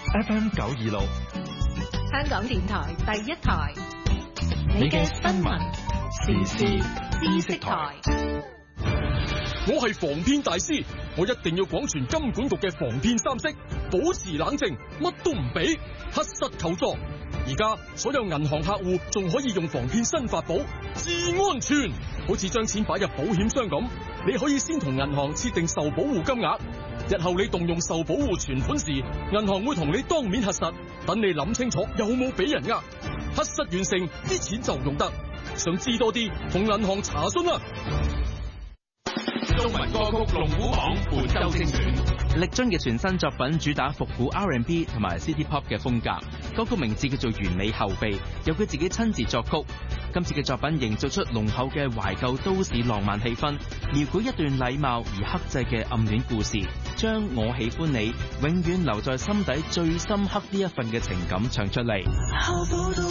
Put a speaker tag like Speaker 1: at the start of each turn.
Speaker 1: FM 926，
Speaker 2: 香港電台第一台，你嘅新聞時事知識台。
Speaker 3: 我係防騙大師，我一定要廣傳金管局嘅防騙三式，保持冷靜，乜都唔俾，核實求助。而家所有銀行客戶仲可以用防騙新法寶，至安全，好似將錢擺入保險箱咁，你可以先同銀行設定受保護金額，日後你動用受保護存款時，銀行會同你當面核實，等你諗清楚有冇俾人呃，核實完成，啲錢就用得。想知多啲，同銀行查詢啦。
Speaker 4: 中文歌曲龍虎榜本周精選，
Speaker 5: 力臻嘅全新作品主打復古 R&B 同埋 City Pop 嘅風格，歌曲名字叫做《完美後備》，由佢自己親自作曲。今次嘅作品營造出濃厚嘅懷舊都市浪漫氣氛，描繪一段禮貌而克制嘅暗戀故事，將我喜歡你永遠留在心底最深刻呢一份嘅情感唱出嚟。